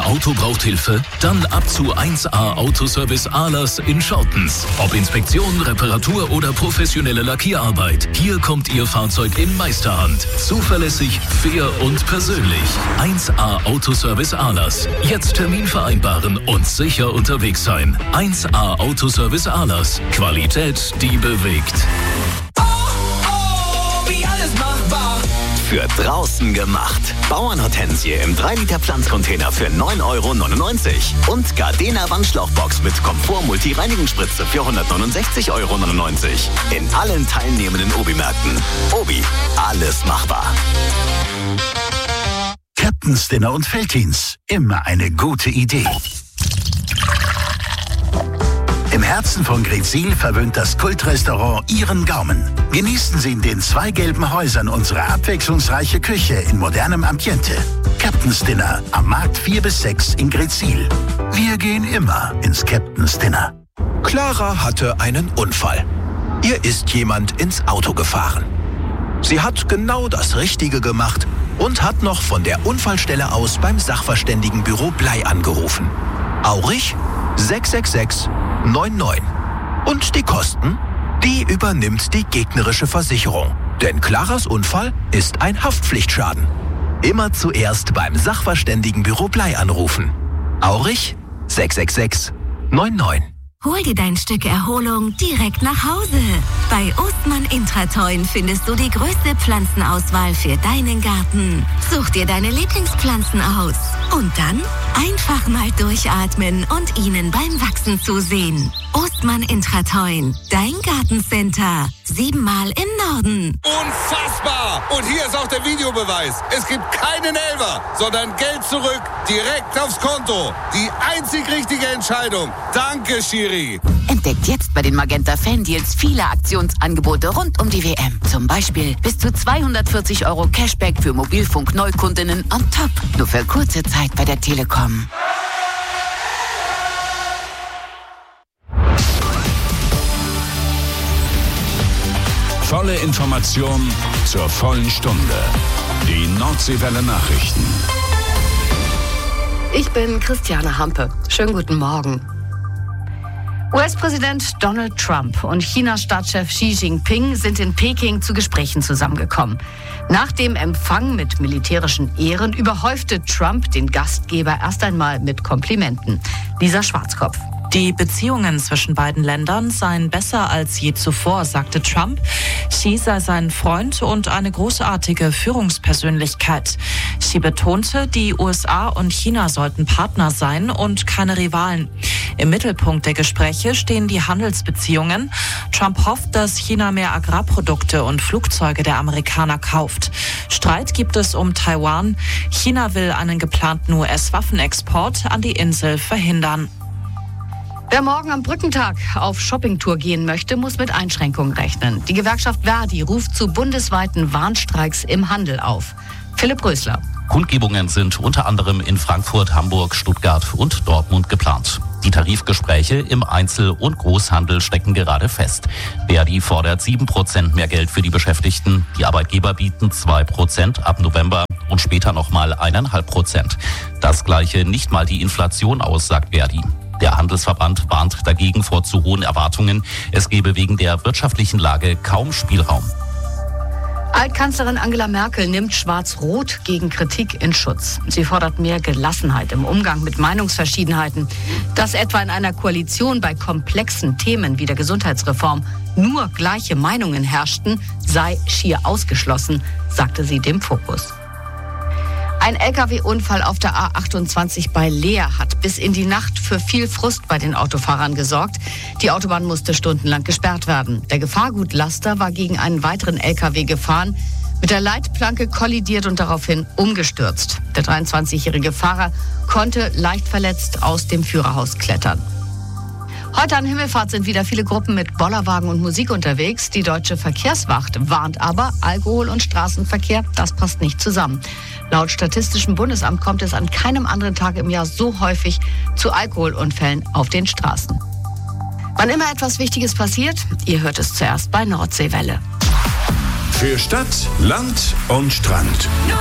Ihr Auto braucht Hilfe? Dann ab zu 1A Autoservice Ahlers in Schottens. Ob Inspektion, Reparatur oder professionelle Lackierarbeit. Hier kommt Ihr Fahrzeug in Meisterhand. Zuverlässig, fair und persönlich. 1A Autoservice Ahlers. Jetzt Termin vereinbaren und sicher unterwegs sein. 1A Autoservice Ahlers. Qualität, die bewegt. Wie alles machbar. Für draußen gemacht. Bauernhortensie im 3-Liter Pflanzcontainer für 9,99 € und Gardena Wandschlauchbox mit Komfort-Multi-Reinigungsspritze für 169,99 € in allen teilnehmenden Obi-Märkten. Obi, alles machbar. Captain's Dinner und Veltins. Immer eine gute Idee. Im Herzen von Greetsiel verwöhnt das Kultrestaurant Ihren Gaumen. Genießen Sie in den 2 gelben Häusern unsere abwechslungsreiche Küche in modernem Ambiente. Captain's Dinner am Markt 4 bis 6 in Greetsiel. Wir gehen immer ins Captain's Dinner. Clara hatte einen Unfall. Ihr ist jemand ins Auto gefahren. Sie hat genau das Richtige gemacht und hat noch von der Unfallstelle aus beim Sachverständigenbüro Blei angerufen. Aurich 666 99. Und die Kosten? Die übernimmt die gegnerische Versicherung. Denn Claras Unfall ist ein Haftpflichtschaden. Immer zuerst beim Sachverständigenbüro Blei anrufen. Aurich 666 99. Hol dir dein Stück Erholung direkt nach Hause. Bei Ostmann Intratoin findest du die größte Pflanzenauswahl für deinen Garten. Such dir deine Lieblingspflanzen aus. Und dann einfach mal durchatmen und ihnen beim Wachsen zusehen. Ostmann Intratoin, dein Gartencenter. 7-mal im Norden. Unfassbar! Und hier ist auch der Videobeweis. Es gibt keinen Elfer, sondern Geld zurück, direkt aufs Konto. Die einzig richtige Entscheidung. Danke, Schiri. Entdeckt jetzt bei den Magenta Fan-Deals viele Aktionsangebote rund um die WM. Zum Beispiel bis zu 240 € Cashback für Mobilfunk-Neukundinnen on top. Nur für kurze Zeit bei der Telekom. Volle Information zur vollen Stunde. Die Nordseewelle Nachrichten. Ich bin Christiane Hampe. Schönen guten Morgen. US-Präsident Donald Trump und Chinas Staatschef Xi Jinping sind in Peking zu Gesprächen zusammengekommen. Nach dem Empfang mit militärischen Ehren überhäufte Trump den Gastgeber erst einmal mit Komplimenten. Lisa Schwarzkopf. Die Beziehungen zwischen beiden Ländern seien besser als je zuvor, sagte Trump. Xi sei sein Freund und eine großartige Führungspersönlichkeit. Xi betonte, die USA und China sollten Partner sein und keine Rivalen. Im Mittelpunkt der Gespräche stehen die Handelsbeziehungen. Trump hofft, dass China mehr Agrarprodukte und Flugzeuge der Amerikaner kauft. Streit gibt es um Taiwan. China will einen geplanten US-Waffenexport an die Insel verhindern. Wer morgen am Brückentag auf Shoppingtour gehen möchte, muss mit Einschränkungen rechnen. Die Gewerkschaft Verdi ruft zu bundesweiten Warnstreiks im Handel auf. Philipp Rösler. Kundgebungen sind unter anderem in Frankfurt, Hamburg, Stuttgart und Dortmund geplant. Die Tarifgespräche im Einzel- und Großhandel stecken gerade fest. Verdi fordert 7% mehr Geld für die Beschäftigten. Die Arbeitgeber bieten 2% ab November und später nochmal 1,5%. Das gleiche nicht mal die Inflation aus, sagt Verdi. Der Handelsverband warnt dagegen vor zu hohen Erwartungen. Es gebe wegen der wirtschaftlichen Lage kaum Spielraum. Altkanzlerin Angela Merkel nimmt Schwarz-Rot gegen Kritik in Schutz. Sie fordert mehr Gelassenheit im Umgang mit Meinungsverschiedenheiten. Dass etwa in einer Koalition bei komplexen Themen wie der Gesundheitsreform nur gleiche Meinungen herrschten, sei schier ausgeschlossen, sagte sie dem Fokus. Ein Lkw-Unfall auf der A28 bei Leer hat bis in die Nacht für viel Frust bei den Autofahrern gesorgt. Die Autobahn musste stundenlang gesperrt werden. Der Gefahrgutlaster war gegen einen weiteren Lkw gefahren, mit der Leitplanke kollidiert und daraufhin umgestürzt. Der 23-jährige Fahrer konnte leicht verletzt aus dem Führerhaus klettern. Heute an Himmelfahrt sind wieder viele Gruppen mit Bollerwagen und Musik unterwegs. Die Deutsche Verkehrswacht warnt aber, Alkohol und Straßenverkehr, das passt nicht zusammen. Laut Statistischem Bundesamt kommt es an keinem anderen Tag im Jahr so häufig zu Alkoholunfällen auf den Straßen. Wann immer etwas Wichtiges passiert, ihr hört es zuerst bei Nordseewelle. Für Stadt, Land und Strand.